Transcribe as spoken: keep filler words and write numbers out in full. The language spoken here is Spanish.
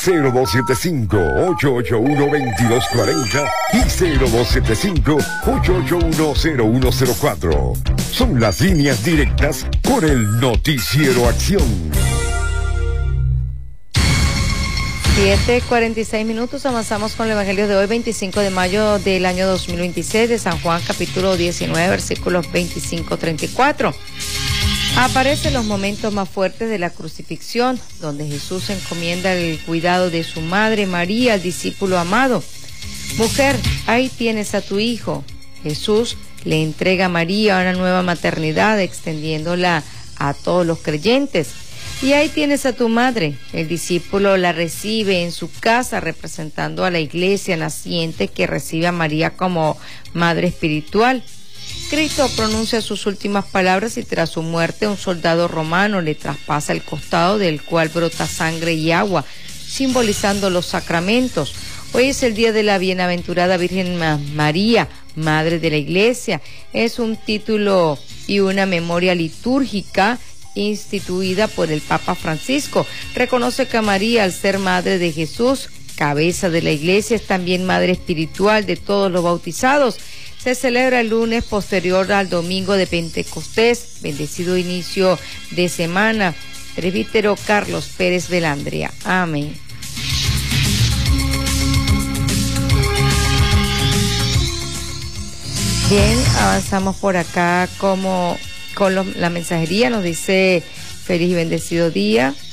cero dos siete cinco, ocho ocho uno, dos dos cuatro cero y cero dos siete cinco, ocho ocho uno, cero uno cero cuatro. Son las líneas directas con el Noticiero Acción. siete cuarenta y seis minutos, avanzamos con el Evangelio de hoy, veinticinco de mayo del año dos mil veintiséis, de San Juan, capítulo diecinueve, versículos veinticinco a treinta y cuatro. Aparecen los momentos más fuertes de la crucifixión, donde Jesús encomienda el cuidado de su madre María, al discípulo amado. Mujer, ahí tienes a tu hijo. Jesús le entrega a María una nueva maternidad, extendiéndola a todos los creyentes. Y ahí tienes a tu madre. El discípulo la recibe en su casa, representando a la iglesia naciente que recibe a María como madre espiritual. Cristo pronuncia sus últimas palabras y tras su muerte un soldado romano le traspasa el costado, del cual brota sangre y agua, simbolizando los sacramentos. Hoy es el día de la bienaventurada Virgen María, Madre de la Iglesia. Es un título y una memoria litúrgica instituida por el Papa Francisco. Reconoce que María, al ser madre de Jesús, cabeza de la Iglesia, es también madre espiritual de todos los bautizados. Se celebra el lunes posterior al domingo de Pentecostés, bendecido inicio de semana. Presbítero Carlos Pérez Velandria. Amén. Bien, avanzamos por acá como con los, la mensajería. Nos dice: feliz y bendecido día.